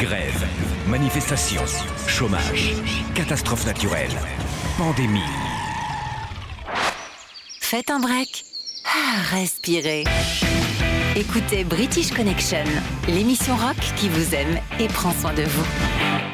Grève, manifestations, chômage, catastrophes naturelles, pandémie. Faites un break. Respirez. Écoutez British Connection, l'émission rock qui vous aime et prend soin de vous.